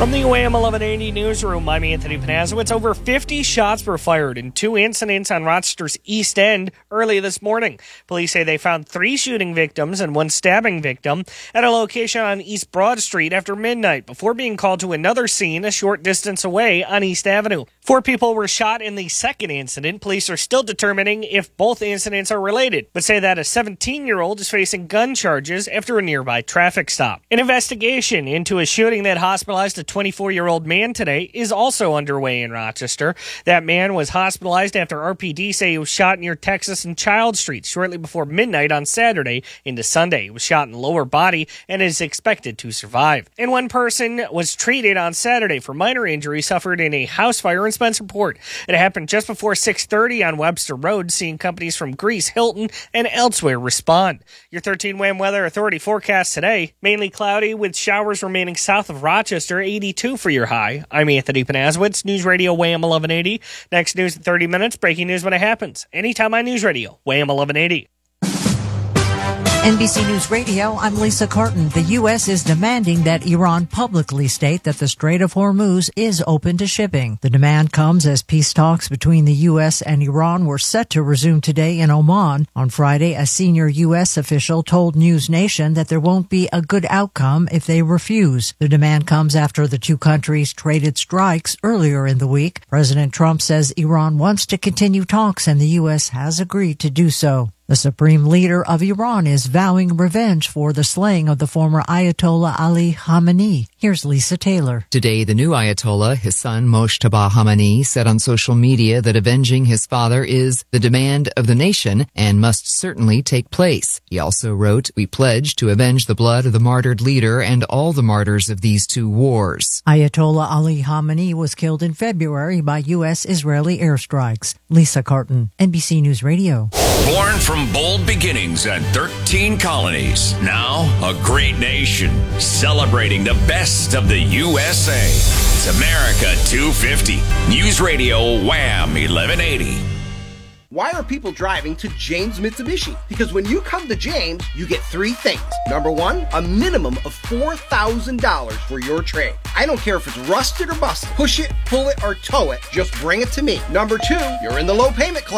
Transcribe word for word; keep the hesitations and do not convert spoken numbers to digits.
From the W A M eleven eighty newsroom, I'm Anthony Panazowitz. Over fifty shots were fired in two incidents on Rochester's East End early this morning. Police say they found three shooting victims and one stabbing victim at a location on East Broad Street after midnight before being called to another scene a short distance away on East Avenue. Four people were shot in the second incident. Police are still determining if both incidents are related, but say that a seventeen-year-old is facing gun charges after a nearby traffic stop. An investigation into a shooting that hospitalized a twenty-four-year-old man today is also underway in Rochester. That man was hospitalized after R P D say he was shot near Texas and Child Street shortly before midnight on Saturday into Sunday. He was shot in the lower body and is expected to survive. And one person was treated on Saturday for minor injuries suffered in a house fire in Spencerport. It happened just before six thirty on Webster Road, seeing companies from Greece, Hilton, and elsewhere respond. Your thirteen W A M Weather Authority forecast today, mainly cloudy with showers remaining south of Rochester, eighty-two for your high. I'm Anthony Panazowitz, News Radio W A M eleven eighty. Next news in thirty minutes, breaking news when it happens. Anytime on News Radio, W A M eleven eighty. N B C News Radio, I'm Lisa Carton. The U S is demanding that Iran publicly state that the Strait of Hormuz is open to shipping. The demand comes as peace talks between the U S and Iran were set to resume today in Oman. On Friday, a senior U S official told News Nation that there won't be a good outcome if they refuse. The demand comes after the two countries traded strikes earlier in the week. President Trump says Iran wants to continue talks and the U S has agreed to do so. The supreme leader of Iran is vowing revenge for the slaying of the former Ayatollah Ali Khamenei. Here's Lisa Taylor. Today, the new Ayatollah, his son Mojtaba Khamenei, said on social media that avenging his father is the demand of the nation and must certainly take place. He also wrote, "We pledge to avenge the blood of the martyred leader and all the martyrs of these two wars." Ayatollah Ali Khamenei was killed in February by U S-Israeli airstrikes. Lisa Carton, N B C News Radio. Born from bold beginnings and thirteen colonies, now a great nation celebrating the best of the U S A. It's America two fifty. News Radio W A M eleven eighty. Why are people driving to James Mitsubishi? Because when you come to James, you get three things. Number one, a minimum of four thousand dollars for your trade. I don't care if it's rusted or busted. Push it, pull it, or tow it. Just bring it to me. Number two, you're in the low payment club.